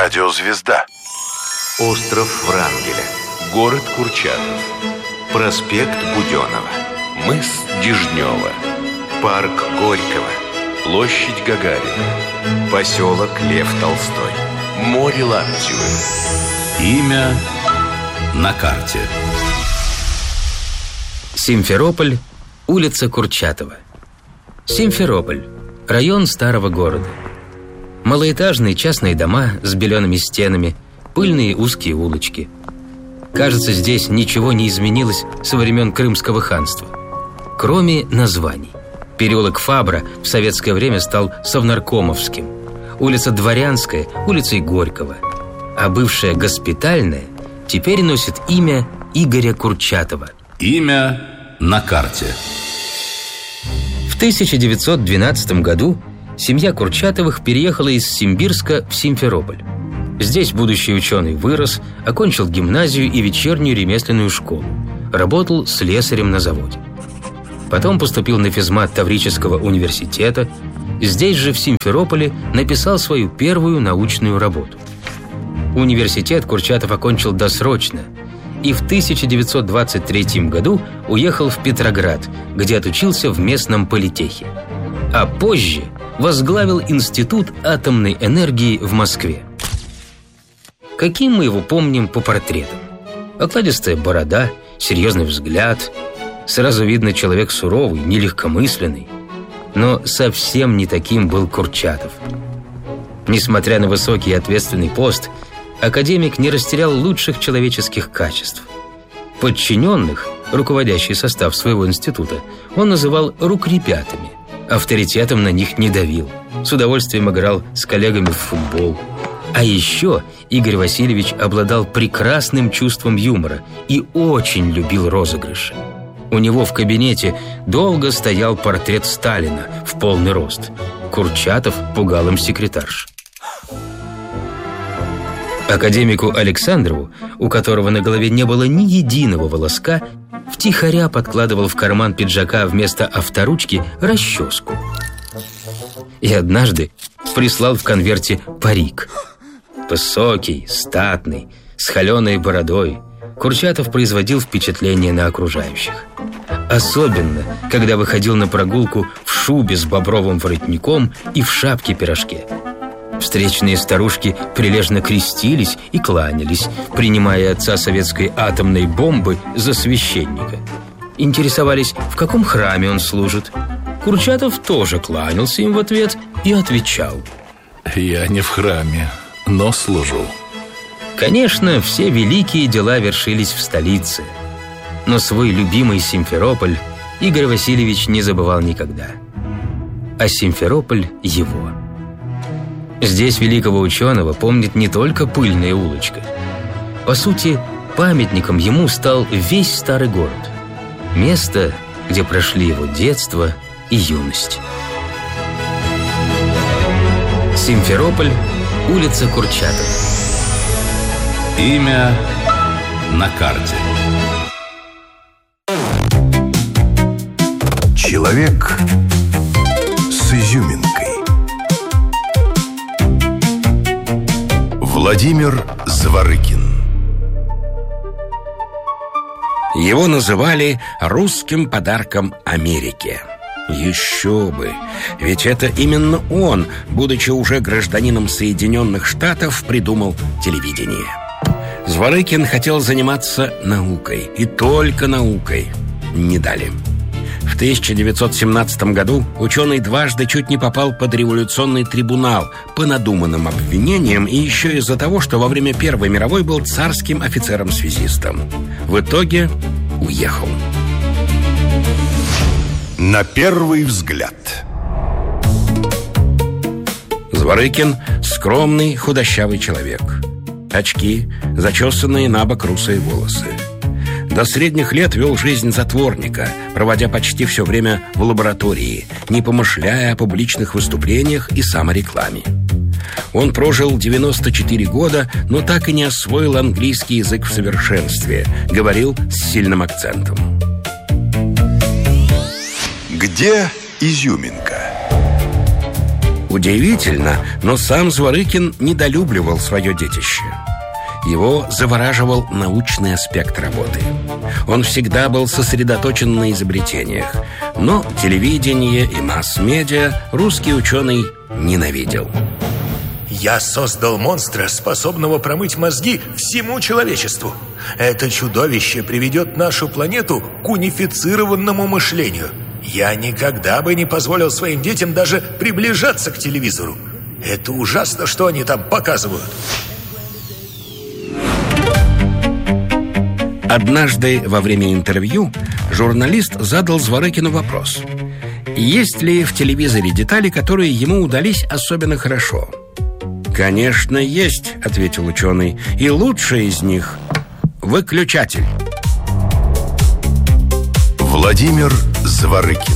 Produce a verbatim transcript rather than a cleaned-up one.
Радиозвезда. Остров Врангеля. Город Курчатов. Проспект Буденова. Мыс Дежнева. Парк Горького. Площадь Гагарина. Поселок Лев Толстой. Море Лаптевы. Имя на карте. Симферополь, улица Курчатова. Симферополь – район старого города. Малоэтажные частные дома с белеными стенами, пыльные узкие улочки. Кажется, здесь ничего не изменилось со времен Крымского ханства, кроме названий. Переулок Фабра в советское время стал Совнаркомовским, улица Дворянская – улицей Горького, а бывшая Госпитальная теперь носит имя Игоря Курчатова. Имя на карте. В тысяча девятьсот двенадцатом году семья Курчатовых переехала из Симбирска в Симферополь. Здесь будущий ученый вырос, окончил гимназию и вечернюю ремесленную школу. Работал слесарем на заводе. Потом поступил на физмат Таврического университета. Здесь же, в Симферополе, написал свою первую научную работу. Университет Курчатов окончил досрочно и в тысяча девятьсот двадцать третьем году уехал в Петроград, где отучился в местном политехе. А позже возглавил Институт атомной энергии в Москве. Каким мы его помним по портретам? Окладистая борода, серьезный взгляд. Сразу видно, человек суровый, нелегкомысленный. Но совсем не таким был Курчатов. Несмотря на высокий и ответственный пост, академик не растерял лучших человеческих качеств. Подчиненных, руководящий состав своего института, он называл «рукрепятами». Авторитетом на них не давил. С удовольствием играл с коллегами в футбол. А еще Игорь Васильевич обладал прекрасным чувством юмора и очень любил розыгрыши. У него в кабинете долго стоял портрет Сталина в полный рост. Курчатов пугал им секретарш. Академику Александрову, у которого на голове не было ни единого волоска, втихаря подкладывал в карман пиджака вместо авторучки расческу. И однажды прислал в конверте парик. Высокий, статный, с холеной бородой, Курчатов производил впечатление на окружающих. Особенно, когда выходил на прогулку в шубе с бобровым воротником и в шапке-пирожке. Встречные старушки прилежно крестились и кланялись, принимая отца советской атомной бомбы за священника. Интересовались, в каком храме он служит. Курчатов тоже кланялся им в ответ и отвечал: «Я не в храме, но служу». Конечно, все великие дела вершились в столице. Но свой любимый Симферополь Игорь Васильевич не забывал никогда. А Симферополь его. Здесь великого ученого помнит не только пыльная улочка. По сути, памятником ему стал весь старый город. Место, где прошли его детство и юность. Симферополь, улица Курчатова. Имя на карте. Человек с изюминкой. Владимир Зворыкин. Его называли русским подарком Америке. Еще бы! Ведь это именно он, будучи уже гражданином Соединенных Штатов, придумал телевидение. Зворыкин хотел заниматься наукой, и только наукой. Не дали. В тысяча девятьсот семнадцатом году ученый дважды чуть не попал под революционный трибунал по надуманным обвинениям и еще из-за того, что во время Первой мировой был царским офицером-связистом. В итоге уехал. На первый взгляд. Зворыкин – скромный, худощавый человек. Очки, зачесанные на бок русые волосы. До средних лет вел жизнь затворника, проводя почти все время в лаборатории, не помышляя о публичных выступлениях и саморекламе. Он прожил девяносто четыре года, но так и не освоил английский язык в совершенстве. Говорил с сильным акцентом. Где изюминка? Удивительно, но сам Зворыкин недолюбливал свое детище. Его завораживал научный аспект работы. Он всегда был сосредоточен на изобретениях, но телевидение и масс-медиа русский ученый ненавидел. Я создал монстра, способного промыть мозги всему человечеству. Это чудовище приведет нашу планету к унифицированному мышлению. Я никогда бы не позволил своим детям даже приближаться к телевизору. Это ужасно, что они там показывают. Однажды во время интервью журналист задал Зворыкину вопрос: есть ли в телевизоре детали, которые ему удались особенно хорошо? «Конечно, есть», — ответил ученый. «И лучшая из них — выключатель». Владимир Зворыкин.